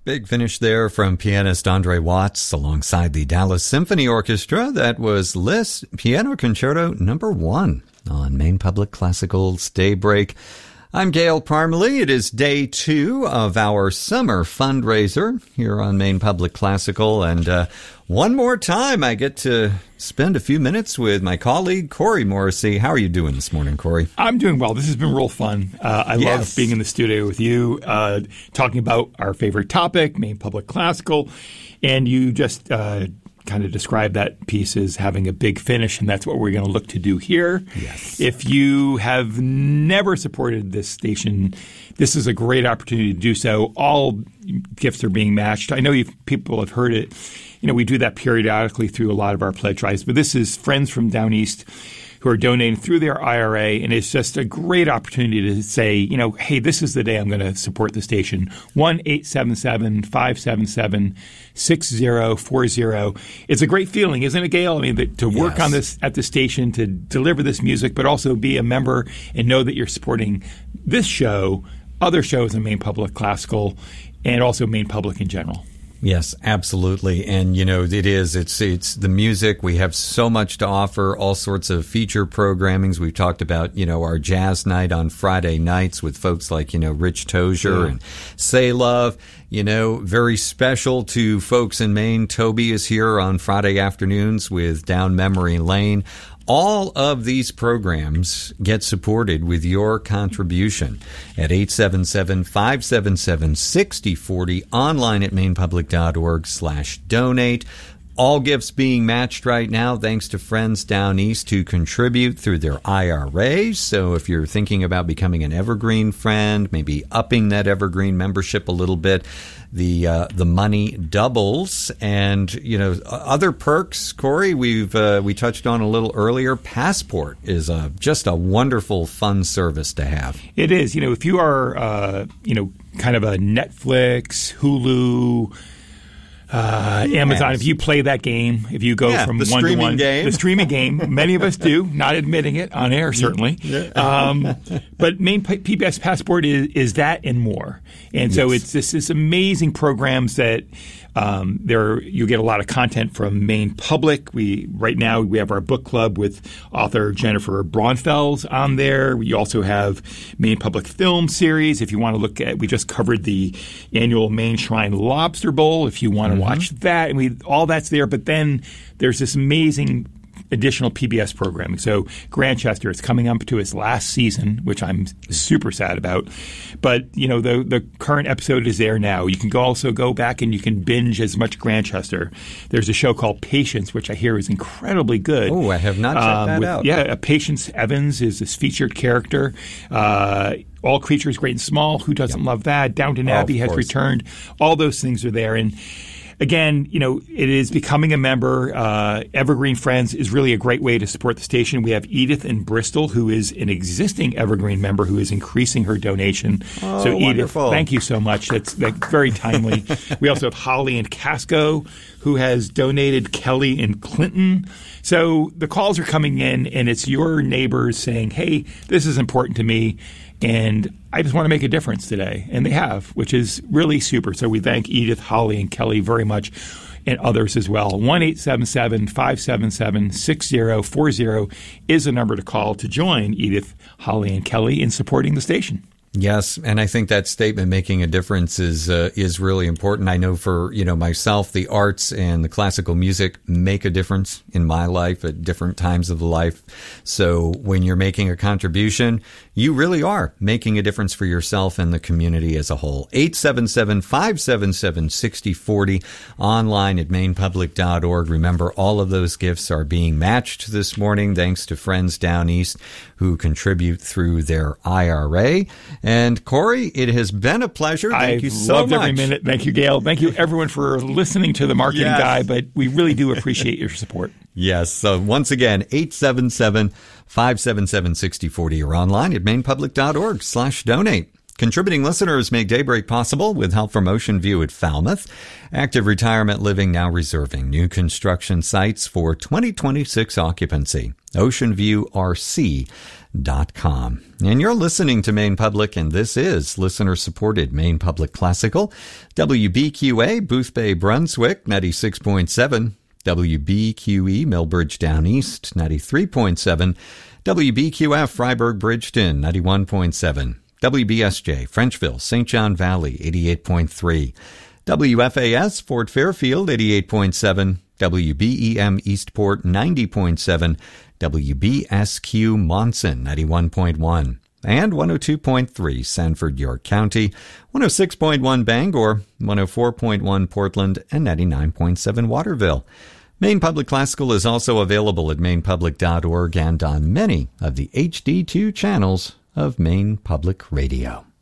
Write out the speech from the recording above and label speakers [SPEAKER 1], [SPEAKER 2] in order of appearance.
[SPEAKER 1] Big finish there from pianist Andre Watts alongside the Dallas Symphony Orchestra. That was Liszt Piano Concerto Number 1 on Maine Public Classical's Daybreak. I'm Gail Parmalee. It is day 2 of our summer fundraiser here on Maine Public Classical. And one more time, I get to spend a few minutes with my colleague, Corey Morrissey. How are you doing this morning, Corey?
[SPEAKER 2] I'm doing well. This has been real fun. I love being in the studio with you, talking about our favorite topic, Maine Public Classical. And you just kind of described that piece as having a big finish, and that's what we're going to look to do here.
[SPEAKER 1] Yes.
[SPEAKER 2] If you have never supported this station, this is a great opportunity to do so. All gifts are being matched. I know people have heard it. You know, we do that periodically through a lot of our pledge drives, but this is friends from Down East who are donating through their IRA, and it's just a great opportunity to say, you know, hey, this is the day I'm going to support the station. 1-877-577-6040. It's a great feeling, isn't it, Gail? I mean, to work on this at the station, to deliver this music, but also be a member and know that you're supporting this show, other shows in Maine Public Classical, and also Maine Public in general.
[SPEAKER 1] Yes, absolutely. And, you know, it's the music. We have so much to offer, all sorts of feature programmings. We've talked about, you know, our jazz night on Friday nights with folks like, you know, Rich Tozier and Say Love. You know, very special to folks in Maine. Toby is here on Friday afternoons with Down Memory Lane. All of these programs get supported with your contribution at 877-577-6040, online at mainepublic.org/donate. All gifts being matched right now thanks to friends down east who contribute through their IRAs. So if you're thinking about becoming an Evergreen friend, maybe upping that Evergreen membership a little bit, the money doubles. And, you know, other perks, Corey, we touched on a little earlier. Passport is just a wonderful, fun service to have.
[SPEAKER 2] It is. You know, if you are, you know, kind of a Netflix, Hulu, Amazon, if you play that game, if you go from one to one, the streaming game, many of us do, not admitting it on air, certainly. But Maine PBS Passport is that and more. And so it's this amazing programs that you get a lot of content from Maine Public. Right now we have our book club with author Jennifer Braunfels on there. We also have Maine Public Film Series. If you want to look at, we just covered the annual Maine Shrine Lobster Bowl. If you want to watch that, and all that's there. But then there's this amazing additional PBS programming. So Grantchester is coming up to its last season, which I'm super sad about. But, you know, the current episode is there now. You can also go back and you can binge as much Grantchester. There's a show called Patience, which I hear is incredibly good.
[SPEAKER 1] Oh, I have not checked that out.
[SPEAKER 2] Yeah, Patience Evans is this featured character. All Creatures Great and Small. Who doesn't love that? Downton Abbey has returned. All those things are there. And again, you know, it is becoming a member. Evergreen Friends is really a great way to support the station. We have Edith in Bristol, who is an existing Evergreen member, who is increasing her donation.
[SPEAKER 1] Oh,
[SPEAKER 2] so, Edith,
[SPEAKER 1] wonderful.
[SPEAKER 2] Thank you so much. That's very timely. We also have Holly in Casco, who has donated, Kelly in Clinton. So the calls are coming in, and it's your neighbors saying, hey, this is important to me, and I just want to make a difference today. And they have, which is really super. So we thank Edith, Holly, and Kelly very much, and others as well. 1-877-577-6040 is the number to call to join Edith, Holly, and Kelly in supporting the station.
[SPEAKER 1] Yes, and I think that statement, making a difference, is really important. I know for, you know, myself, the arts and the classical music make a difference in my life at different times of life. So when you're making a contribution, you really are making a difference for yourself and the community as a whole. 877-577-6040, online at mainepublic.org. Remember, all of those gifts are being matched this morning thanks to friends down east who contribute through their IRA. And Corey, it has been a pleasure. Thank you so much.
[SPEAKER 2] I've loved every minute. Thank you, Gail. Thank you, everyone, for listening to the marketing guy. But we really do appreciate your support.
[SPEAKER 1] Yes. So once again, 877-577-6040 or online at mainepublic.org/donate. Contributing listeners make Daybreak possible with help from Ocean View at Falmouth. Active Retirement Living now reserving new construction sites for 2026 occupancy. OceanViewRC.com. And you're listening to Maine Public, and this is listener-supported Maine Public Classical. WBQA, Boothbay, Brunswick, 96.7. WBQE, Millbridge Down East, 93.7. WBQF, Freiburg, Bridgeton, 91.7. WBSJ, Frenchville, St. John Valley, 88.3. WFAS, Fort Fairfield, 88.7. WBEM, Eastport, 90.7. WBSQ, Monson, 91.1. And 102.3, Sanford, York County, 106.1, Bangor, 104.1, Portland, and 99.7, Waterville. Maine Public Classical is also available at mainepublic.org and on many of the HD2 channels of Maine Public Radio.